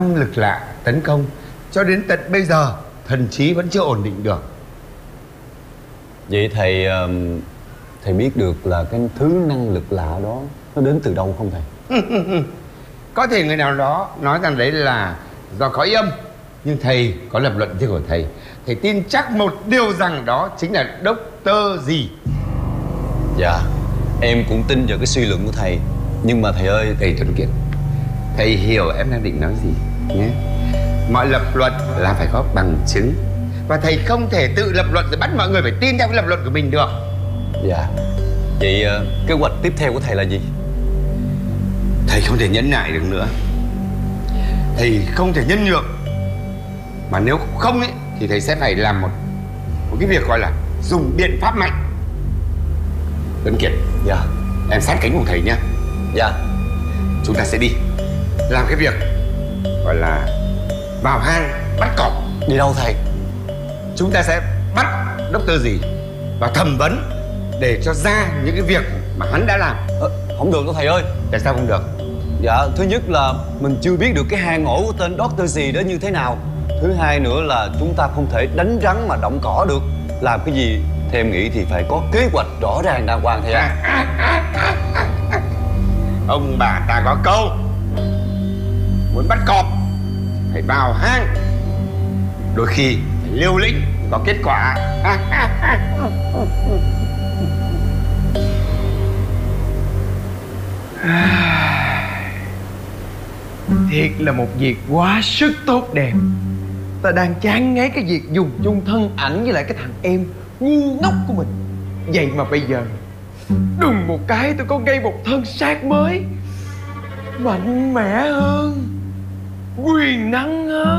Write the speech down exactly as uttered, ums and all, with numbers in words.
năng lực lạ tấn công. Cho đến tận bây giờ thần trí vẫn chưa ổn định được. Vậy thầy thầy biết được là cái thứ năng lực lạ đó nó đến từ đâu không thầy? Có thể người nào đó nói rằng đấy là do cõi âm, nhưng thầy có lập luận riêng của thầy. Thầy tin chắc một điều rằng đó chính là Doctor gì. Dạ, em cũng tin vào cái suy luận của thầy. Nhưng mà thầy ơi... Thầy Tuấn Kiệt, thầy hiểu em đang định nói gì nhé. Mọi lập luận là phải có bằng chứng, và thầy không thể tự lập luận rồi bắt mọi người phải tin theo cái lập luận của mình được. Dạ. Vậy kế hoạch tiếp theo của thầy là gì? Thầy không thể nhẫn nại được nữa. Thầy không thể nhân nhượng. Mà nếu không ấy, thì thầy sẽ phải làm một một cái việc gọi là dùng biện pháp mạnh. Tuấn Kiệt, dạ, em sát cánh cùng thầy nhá. Dạ. Chúng ta sẽ đi làm cái việc gọi là vào hang bắt cọp. Đi đâu thầy? Chúng ta sẽ bắt Doctor gì và thẩm vấn để cho ra những cái việc mà hắn đã làm. Ờ, không được đâu thầy ơi. Tại sao không được? Dạ, thứ nhất là mình chưa biết được cái hang ổ của tên Doctor gì đó như thế nào. Thứ hai nữa là chúng ta không thể đánh rắn mà động cỏ được. Làm cái gì theo em nghĩ thì phải có kế hoạch rõ ràng đàng hoàng thầy ạ. Ông bà ta có câu: muốn bắt cọp phải vào hang. Đôi khi phải liều lĩnh có kết quả. Thiệt là một việc quá sức tốt đẹp. Ta đang chán ngấy cái việc dùng chung thân ảnh với lại cái thằng em ngu ngốc của mình. Vậy mà bây giờ đùng một cái tôi có gây một thân xác mới, mạnh mẽ hơn, quyền năng hơn.